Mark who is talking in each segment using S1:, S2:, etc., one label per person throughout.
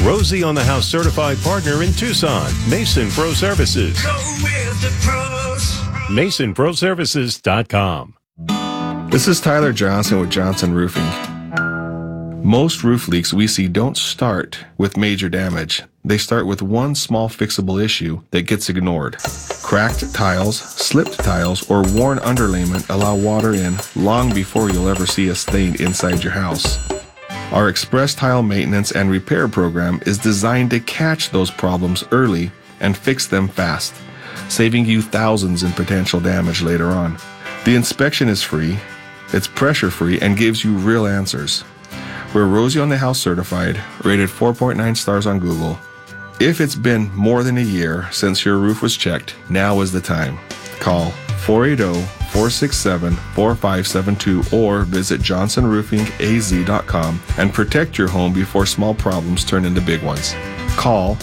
S1: Rosie on the House certified partner in Tucson, Mason Pro Services.
S2: Go with the pros.
S1: MasonProServices.com.
S3: This is Tyler Johnson with Johnson Roofing. Most roof leaks we see don't start with major damage. They start with one small fixable issue that gets ignored. Cracked tiles, slipped tiles, or worn underlayment allow water in long before you'll ever see a stain inside your house. Our Express Tile Maintenance and Repair program is designed to catch those problems early and fix them fast, saving you thousands in potential damage later on. The inspection is free, it's pressure-free, and gives you real answers. We're Rosie on the House certified, rated 4.9 stars on Google. If it's been more than a year since your roof was checked, now is the time. Call 480-467-4572 or visit johnsonroofingaz.com and protect your home before small problems turn into big ones. Call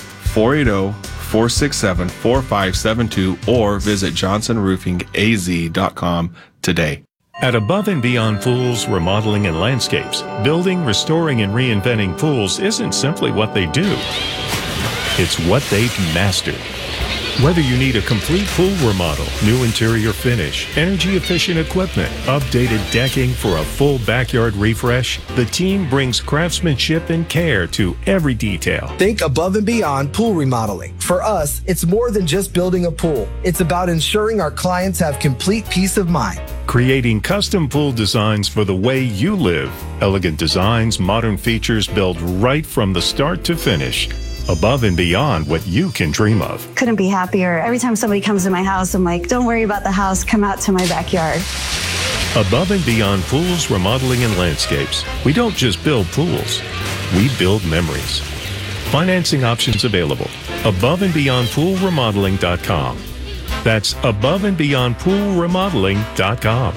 S3: 480-467-4572 or visit johnsonroofingaz.com today.
S1: At Above and Beyond Pools, Remodeling and Landscapes, building, restoring, and reinventing pools isn't simply what they do. It's what they've mastered. Whether you need a complete pool remodel, new interior finish, energy-efficient equipment, updated decking for a full backyard refresh, the team brings craftsmanship and care to every detail.
S4: Think Above and Beyond Pool Remodeling. For us, it's more than just building a pool. It's about ensuring our clients have complete peace of mind.
S1: Creating custom pool designs for the way you live. Elegant designs, modern features built right from the start to finish. Above and beyond what you can dream of.
S5: Couldn't be happier. Every time somebody comes to my house, I'm like, don't worry about the house, come out to my backyard.
S1: Above and Beyond Pools, Remodeling and Landscapes. We don't just build pools, we build memories. Financing options available. AboveandBeyondPoolRemodeling.com. That's AboveandBeyondPoolRemodeling.com.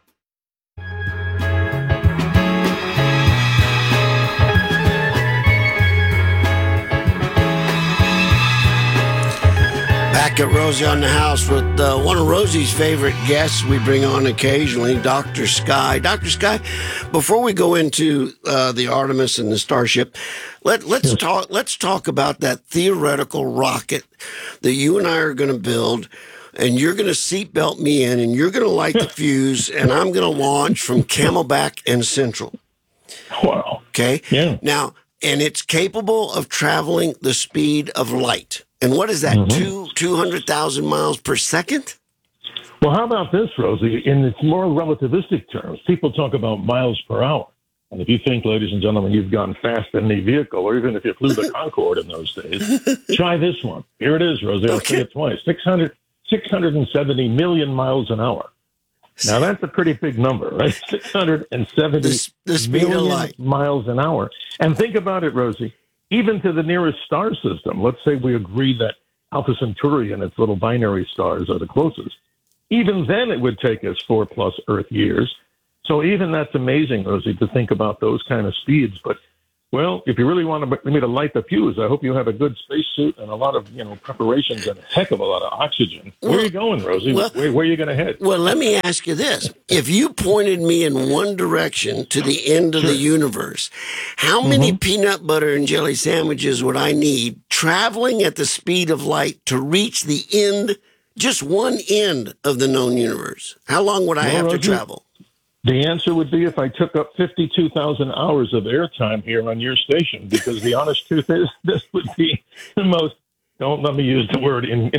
S6: Back at Rosie on the House with one of Rosie's favorite guests we bring on occasionally, Dr. Sky. Dr. Sky, before we go into the Artemis and the Starship, let's talk about that theoretical rocket that you and I are going to build, and you're going to seatbelt me in, and you're going to light the fuse, and I'm going to launch from Camelback and Central.
S7: Wow.
S6: Okay?
S7: Yeah.
S6: Now, and it's capable of traveling the speed of light. And what is that, 200,000 miles per second?
S7: Well, how about this, Rosie? In its more relativistic terms, people talk about miles per hour. And if you think, ladies and gentlemen, you've gone fast in any vehicle, or even if you flew the Concorde in those days, try this one. Here it is, Rosie. I'll say it twice. 670 million miles an hour. Now, that's a pretty big number, right? 670
S6: the speed of light.
S7: Miles an hour. And think about it, Rosie. Even to the nearest star system, let's say we agree that Alpha Centauri and its little binary stars are the closest. Even then, it would take us 4+ Earth years. So even that's amazing, Rosie, to think about those kind of speeds. But, well, if you really want me to light the fuse, I hope you have a good spacesuit and a lot of, preparations and a heck of a lot of oxygen. Where are you going, Rosie? Where are you going to head?
S6: Well, let me ask you this. If you pointed me in one direction to the end of the universe, how many peanut butter and jelly sandwiches would I need traveling at the speed of light to reach the end, just one end of the known universe? How long would I have to travel?
S7: The answer would be if I took up 52,000 hours of airtime here on your station, because the honest truth is this would be the most, don't let me use the word